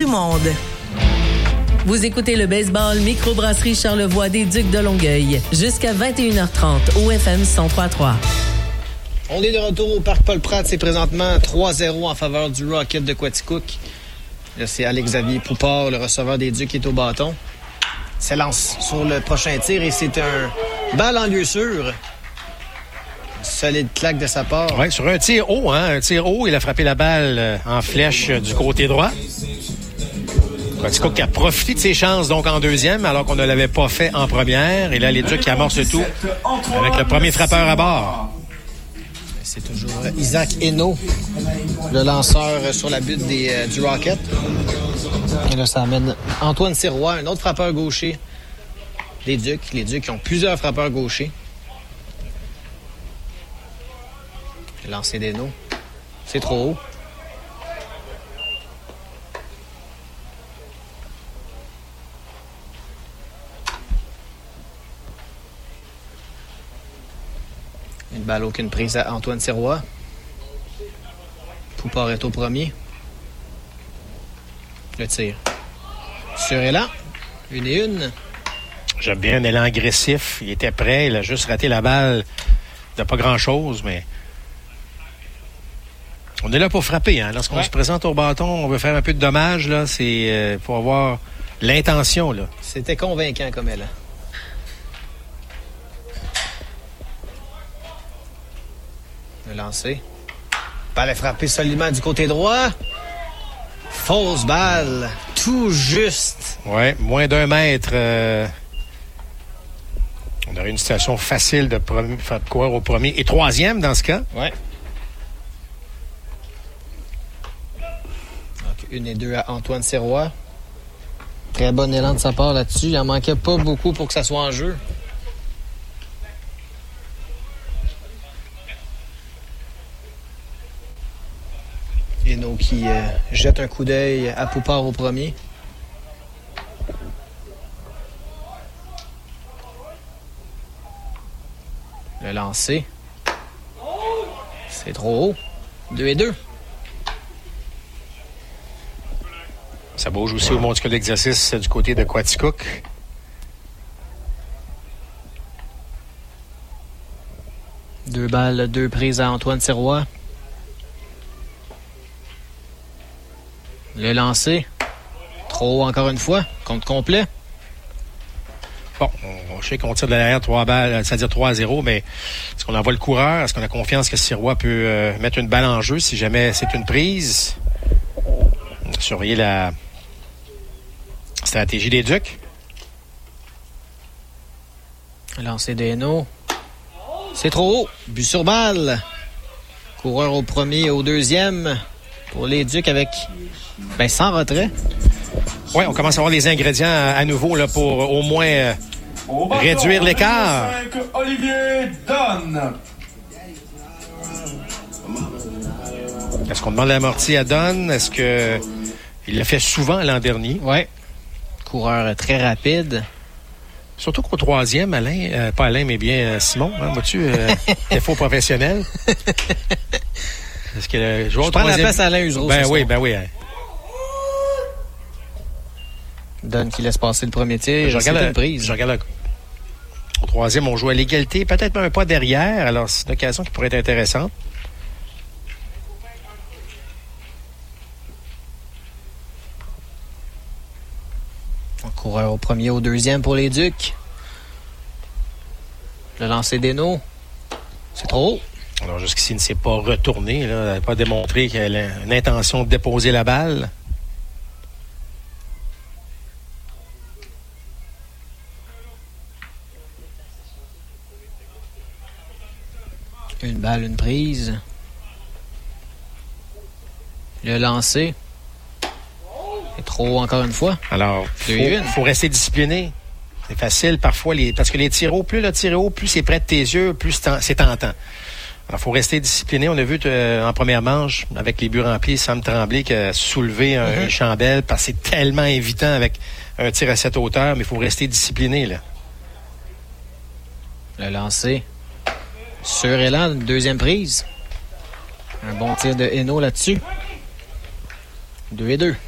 du monde. Vous écoutez le baseball microbrasserie Charlevoix des Ducs de Longueuil. Jusqu'à 21h30 au FM 103.3. On est de retour au Parc Paul-Pratt. C'est présentement 3-0 en faveur du Rocket de Quaticook. Là, c'est Alex-Xavier Poupard, le receveur des Ducs, qui est au bâton. S'élance sur le prochain tir et c'est un balle en lieu sûr. Solide claque de sa part. Oui, sur un tir haut, un tir haut, il a frappé la balle en flèche du côté droit. Quaticook qui a profité de ses chances donc en deuxième, alors qu'on ne l'avait pas fait en première. Et là, les Ducs qui amorcent le tout avec le premier frappeur à bord. C'est toujours Isaac Hainaut, le lanceur sur la butte du Rocket. Et là, ça amène Antoine Sirois, un autre frappeur gaucher des Ducs. Les Ducs qui ont plusieurs frappeurs gauchers. Le lancer d'Hainaut. C'est trop haut. Une balle, aucune prise à Antoine Sirois. Poupard est au premier. Le tir. Sur élan. 1-1. J'aime bien un élan agressif. Il était prêt. Il a juste raté la balle de pas grand-chose, mais on est là pour frapper. Hein? Lorsqu'on se présente au bâton, on veut faire un peu de dommage. Là. C'est pour avoir l'intention. Là. C'était convaincant comme élan. Le lancer. Balle est frappée solidement du côté droit. Fausse balle. Tout juste. Oui, moins d'1 mètre. On aurait une situation facile de courir au premier et troisième dans ce cas. Oui. Donc, 1-2 à Antoine Sirois. Très bon élan de sa part là-dessus. Il en manquait pas beaucoup pour que ça soit en jeu. Hainaut qui jette un coup d'œil à Poupard au premier. Le lancer. C'est trop haut. 2-2. Ça bouge aussi au monticule d'exercice du côté de Quaticook. Deux balles, 2 prises à Antoine Sirois. Le lancer. Trop haut encore une fois. Compte complet. Bon, je sais qu'on tire de derrière 3 balles, c'est-à-dire 3-0, mais est-ce qu'on envoie le coureur? Est-ce qu'on a confiance que Sirois peut mettre une balle en jeu si jamais c'est une prise? Surveiller la stratégie des Ducs. Le lancer d'Hainaut. C'est trop haut. But sur balle. Coureur au premier et au deuxième. Pour les Ducs avec sans retrait. Oui, on commence à avoir les ingrédients à nouveau là, pour au moins réduire l'écart. Olivier Dunn. Est-ce qu'on demande l'amorti à Dunn? Est-ce que il l'a fait souvent l'an dernier? Oui. Coureur très rapide. Surtout qu'au troisième, Alain, pas Alain, mais bien Simon, hein, vois-tu, défaut professionnel. Est-ce que le joueur je prends la place à Alain Usereau. Ben oui. Hein. Dunn qui laisse passer le premier tir. Je regarde au troisième, on joue à l'égalité, peut-être même un pas derrière. Alors, c'est une occasion qui pourrait être intéressante. Un coureur au premier, au deuxième pour les Ducs. Le lancer d'Hainaut. C'est trop haut. Alors, jusqu'ici, il ne s'est pas retourné. Là. Il n'a pas démontré qu'il a une intention de déposer la balle. Une balle, une prise. Le lancer. C'est trop haut encore une fois. Alors, faut rester discipliné. C'est facile parfois, parce que les tirs hauts, plus le tir haut, plus c'est près de tes yeux, plus c'est tentant. Alors, faut rester discipliné. On a vu en première manche, avec les buts remplis, Sam Tremblay qui a soulevé une chandelle parce que c'est tellement évitant avec un tir à cette hauteur, mais il faut rester discipliné, là. Le lancer. Sur élan, deuxième prise. Un bon tir de Hainaut là-dessus. 2-2.